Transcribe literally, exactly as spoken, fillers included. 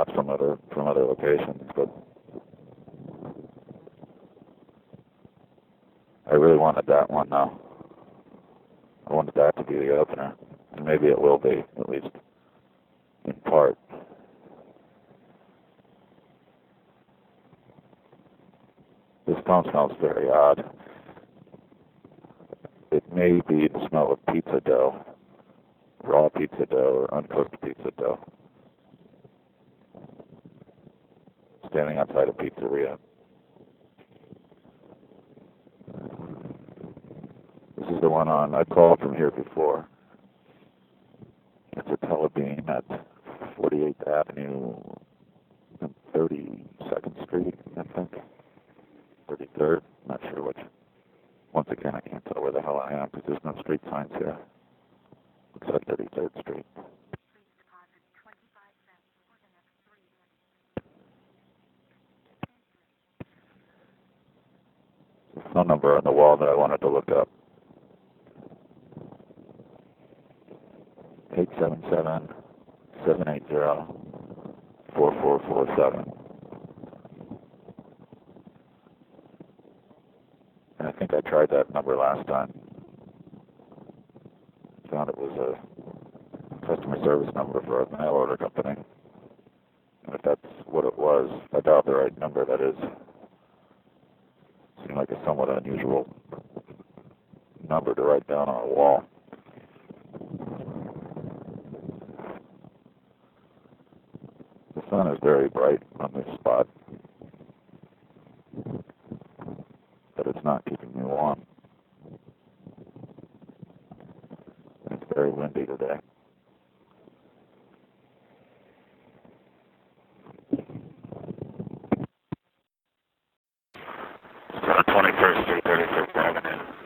shots from other from other locations, but I really wanted that one now. I wanted that to be the opener, and maybe it will be, at least in part. This phone smells very odd. It may be the smell of pizza dough, raw pizza dough or uncooked pizza dough. Standing outside a pizzeria. This is the one on, I called from here before. It's a Telebean at forty-eighth Avenue and thirty-second Street, I think. thirty-third, not sure which. Once again, I can't tell where the hell I am because there's no street signs here. Looks like thirty-third Street. There's a phone number on the wall that I wanted to look up. eight seven seven, seven eight zero, four four four seven. And I think I tried that number last time. Found it was a customer service number for a mail order company. And if that's what it was, I dialed the right number, that is. Seemed like a somewhat unusual number to write down on a wall. The sun is very bright on this spot.